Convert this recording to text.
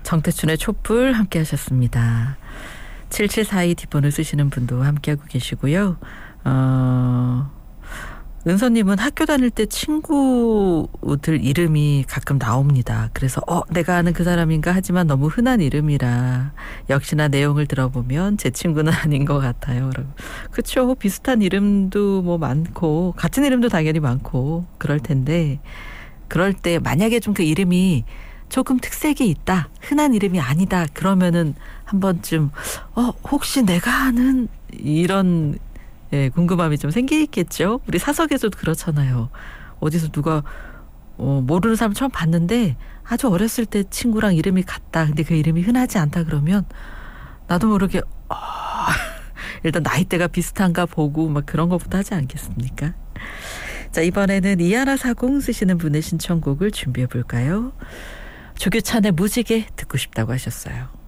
정태춘의 촛불 함께 하셨습니다. 7742 뒷번호 쓰시는 분도 함께하고 계시고요. 은서님은 학교 다닐 때 친구들 이름이 가끔 나옵니다. 그래서 내가 아는 그 사람인가 하지만 너무 흔한 이름이라 역시나 내용을 들어보면 제 친구는 아닌 것 같아요. 그렇죠. 비슷한 이름도 뭐 많고 같은 이름도 당연히 많고 그럴 텐데 그럴 때 만약에 좀 그 이름이 조금 특색이 있다. 흔한 이름이 아니다. 그러면은 한 번쯤 혹시 내가 아는 이런 궁금함이 좀 생기겠죠. 우리 사석에서도 그렇잖아요. 어디서 누가 모르는 사람 처음 봤는데 아주 어렸을 때 친구랑 이름이 같다. 근데 그 이름이 흔하지 않다 그러면 나도 모르게 일단 나이대가 비슷한가 보고 막 그런 것부터 하지 않겠습니까? 자, 이번에는 이하나40 쓰시는 분의 신청곡을 준비해 볼까요? 조규찬의 무지개 듣고 싶다고 하셨어요.